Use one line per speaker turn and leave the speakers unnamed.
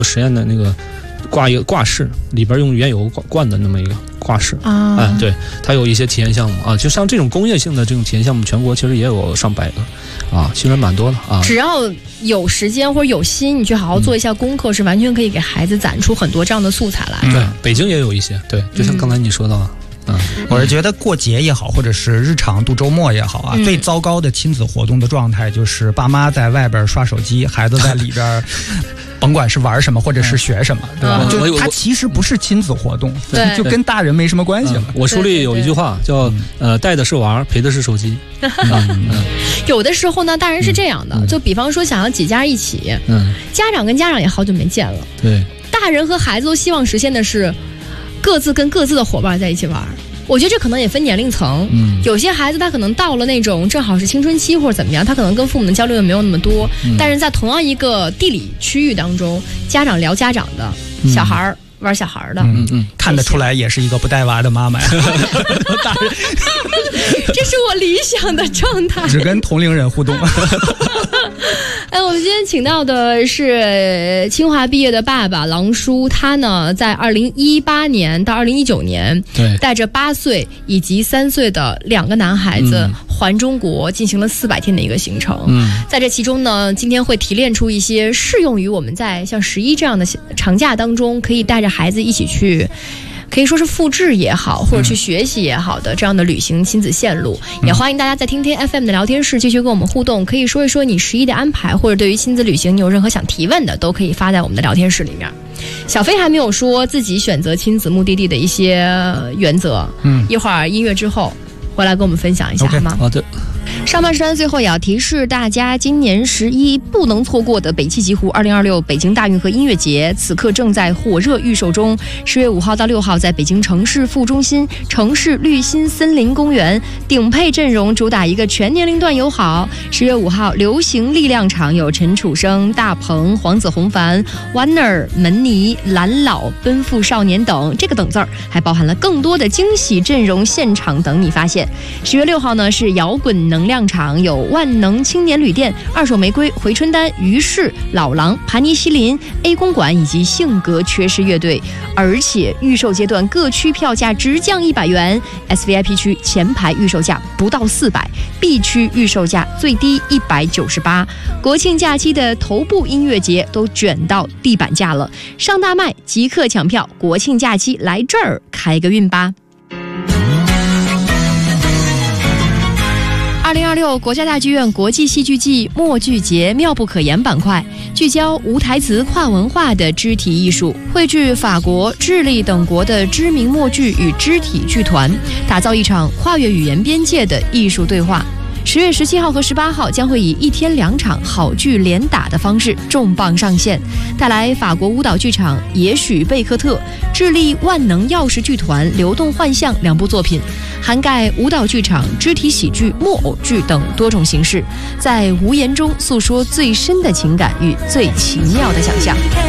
实验的那个挂一个挂饰，里边用原油灌的那么一个挂饰啊，对，它有一些体验项目啊，就像这种工业性的这种体验项目，全国其实也有上百个啊，其实蛮多的啊。
只要有时间或者有心，你去好好做一下功课，是完全可以给孩子攒出很多这样的素材来。
对，北京也有一些，对，就像刚才你说的。
我是觉得过节也好，或者是日常度周末也好啊，最糟糕的亲子活动的状态就是爸妈在外边刷手机，孩子在里边甭管是玩什么或者是学什么，对吧？就它其实不是亲子活动，就跟大人没什么关系了。
我书里有一句话叫带的是娃，陪的是手机。
有的时候呢，大人是这样的，就比方说想要几家一起，家长跟家长也好久没见了，
对，
大人和孩子都希望实现的是各自跟各自的伙伴在一起玩。我觉得这可能也分年龄层，有些孩子他可能到了那种正好是青春期或者怎么样，他可能跟父母的交流也没有那么多，但是在同样一个地理区域当中，家长聊家长的，小孩玩小孩的，
看得出来也是一个不带娃的妈妈呀。大人，
这是我理想的状态，
只跟同龄人互动。
我们今天请到的是清华毕业的爸爸郎叔，他呢在2018年到2019年，
对，
带着8岁以及3岁的2个男孩子环中国，进行了400天的一个行程。在这其中呢，今天会提炼出一些适用于我们在像11这样的长假当中，可以带着孩子一起去。可以说是复制也好，或者去学习也好的这样的旅行亲子线路，也欢迎大家在听听 FM 的聊天室继续跟我们互动，可以说一说你11的安排，或者对于亲子旅行你有任何想提问的，都可以发在我们的聊天室里面。小飞还没有说自己选择亲子目的地的一些原则，一会儿音乐之后回来跟我们分享一下好吗？
好的。
上半时段最后也要提示大家，今年11不能错过的北汽极狐2026北京大运河音乐节，此刻正在火热预售中。10月5号到6号，在北京城市副中心城市绿心森林公园，顶配阵容主打一个全年龄段友好。10月5号，流行力量场有陈楚生、大鹏、黄子弘凡、Warner、门尼、蓝老、奔赴少年等，这个等字儿还包含了更多的惊喜阵容现场等你发现。10月6号呢是摇滚能量场，有万能青年旅店、二手玫瑰、回春丹、于是、老狼、盘尼西林、A 公馆以及性格缺失乐队，而且预售阶段各区票价直降100元 ，SVIP 区前排预售价不到400，B 区预售价最低198。国庆假期的头部音乐节都卷到地板价了，上大麦即刻抢票，国庆假期来这儿开个运吧。2026国家大剧院国际戏剧季默剧节妙不可言板块，聚焦无台词跨文化的肢体艺术，汇聚法国、智利等国的知名默剧与肢体剧团，打造一场跨越语言边界的艺术对话。10月17号和18号将会以1天2场好剧连打的方式重磅上线，带来法国舞蹈剧场也许贝克特、智利万能钥匙剧团流动幻象2部作品，涵盖舞蹈剧场、肢体喜剧、木偶剧等多种形式，在无言中诉说最深的情感与最奇妙的想象。